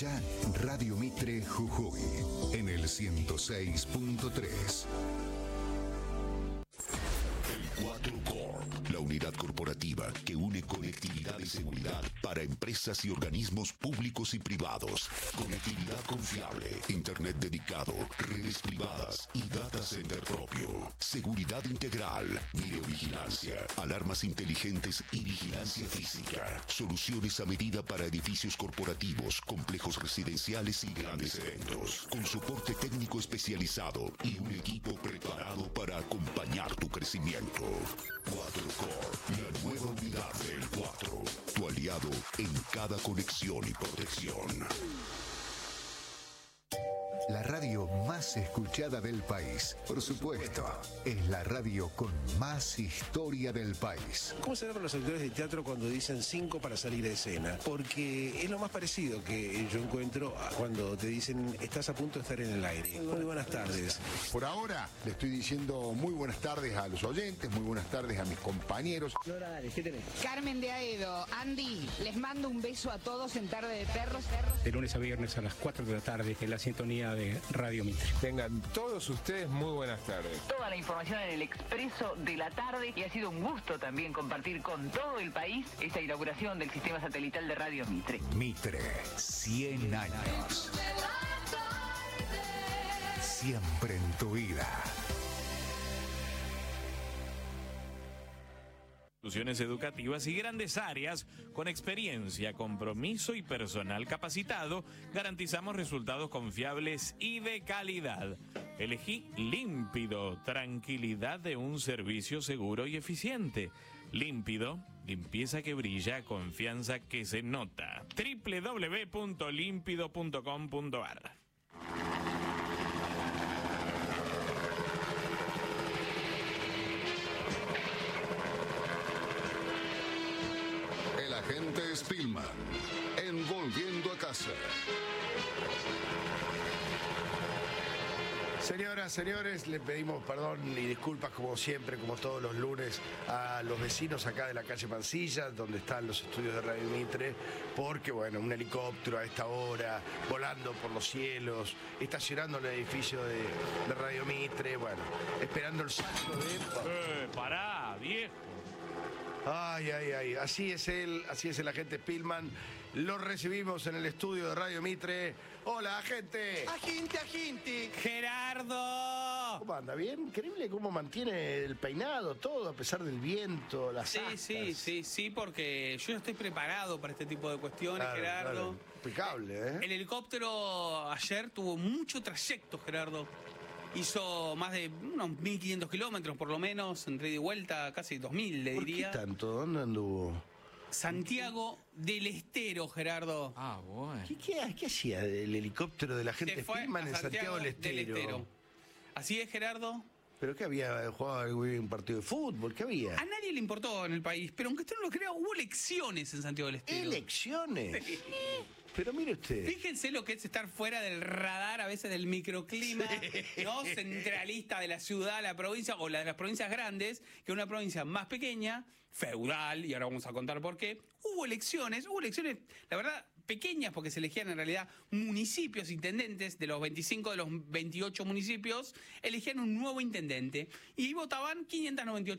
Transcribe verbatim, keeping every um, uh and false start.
Escucha Radio Mitre Jujuy en el ciento seis punto tres. El cuatro Corp, la unidad corporativa que une conectividad y seguridad para empresas y organismos públicos y privados. Conectividad confiable, internet dedicado, redes privadas y data center propio. Seguridad integral, videovigilancia, alarmas inteligentes y vigilancia física. Soluciones a medida para edificios corporativos, complejos residenciales y grandes eventos. Con soporte técnico especializado y un equipo preparado para acompañar tu crecimiento. cuatro Corp, la nueva unidad del cuatro. Tu aliado en cada conexión y protección. La radio más escuchada del país, por supuesto, es la radio con más historia del país. ¿Cómo se llaman los actores de teatro cuando dicen cinco para salir de escena? Porque es lo más parecido que yo encuentro a cuando te dicen estás a punto de estar en el aire. Muy buenas tardes. Por ahora le estoy diciendo muy buenas tardes a los oyentes, muy buenas tardes a mis compañeros. Flora, dale, ¿qué tenés? Carmen de Aedo, Andy, les mando un beso a todos en Tarde de Perros. Perros. De lunes a viernes a las cuatro de la tarde en la sintonía de Radio Mitre. Tengan todos ustedes muy buenas tardes. Toda la información en el Expreso de la tarde y ha sido un gusto también compartir con todo el país esta inauguración del sistema satelital de Radio Mitre. Mitre, cien años. Siempre en tu vida. Instituciones educativas y grandes áreas con experiencia, compromiso y personal capacitado, garantizamos resultados confiables y de calidad. Elegí Límpido, tranquilidad de un servicio seguro y eficiente. Límpido, limpieza que brilla, confianza que se nota. doble u doble u doble u punto límpido punto com punto a r. Agente Spillman, envolviendo a casa. Señoras, señores, le pedimos perdón y disculpas como siempre, como todos los lunes, a los vecinos acá de la calle Mansilla, donde están los estudios de Radio Mitre, porque, bueno, un helicóptero a esta hora, volando por los cielos, estacionando en el edificio de, de Radio Mitre, bueno, esperando el salto de... Eh, pará, viejo. Ay, ay, ay, así es él, así es el agente Spillman. Lo recibimos en el estudio de Radio Mitre. Hola, agente. Agente, agente. Gerardo. ¿Cómo anda? ¿Bien? Increíble cómo mantiene el peinado, todo, a pesar del viento, las Sí, astas. sí, sí, sí, porque yo estoy preparado para este tipo de cuestiones, Claro, Gerardo. claro. Impecable, ¿eh? El helicóptero ayer tuvo mucho trayecto, Gerardo. Hizo más de unos mil quinientos kilómetros, por lo menos, entre ida y vuelta, casi dos mil, le ¿Por diría. qué tanto? ¿Dónde anduvo? Santiago del Estero, Gerardo. Ah, bueno. ¿Qué, qué, qué hacía el helicóptero del agente Se fue Spillman a en Santiago del Estero? Estero. Así es, Gerardo. ¿Pero qué había? ¿Jugado un partido de fútbol? ¿Qué había? A nadie le importó en el país, pero aunque usted no lo crea, hubo elecciones en Santiago del Estero. ¿Elecciones? Sí. Pero mire usted. Fíjense lo que es estar fuera del radar a veces del microclima, sí. ¿no? Centralista de la ciudad, la provincia, o la de las provincias grandes, que una provincia más pequeña, feudal, y ahora vamos a contar por qué. Hubo elecciones, hubo elecciones, la verdad, pequeñas, porque se elegían en realidad municipios, intendentes, de los veinticinco de los veintiocho municipios, elegían un nuevo intendente, y votaban quinientas noventa y ocho